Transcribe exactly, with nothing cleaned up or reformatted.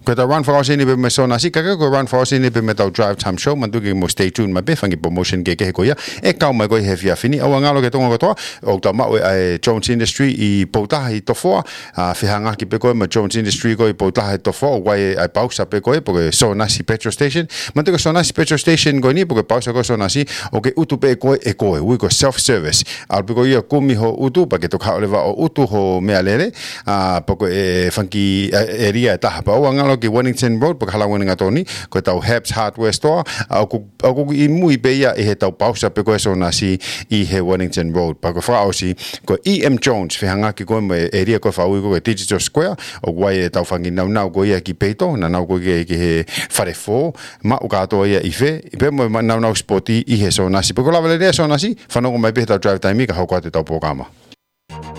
ko ta run for us ini be me so na si ka ko run for us ini be me ta drive time show man tu ki mo stay tuned ma be fangi promotion ke ke ko ya e ka ma ko he fia fini o nga lo ke tonga ko to o ta ma e Jones Industry i pota i to fo a fi hanga ki pe ko ma Jones Industry ko i pota i to fo wa e pausa pe ko e porque so na si petrol station man tu ko so na si petrol station ko ni porque pausa ko so na si o ke utu pe ko e ko e wi ko self service al pe ko ia ko mi ho utu pa ke to ka le va o utu ho me alere a porque e fangi area ta pa o nga lo ki Wellington Road porque hala wena toni ko tau Habs Hardware Store au ku au ku i mui be ia e he tau pausa pe ko so na si i he Wellington Road pa ko fa o si ko E M Jones fe hanga ki ko me area ko fa u ko Digital Square o wai e tau fangi nau nau ko ia ki peito na nau ko ki ki he fare fo ma o ka to ia i fe i pe mo nau nau sporti i he so na si pe ko la vale so na si fa no ko mai pe tau drive time ka ho ko te tau programa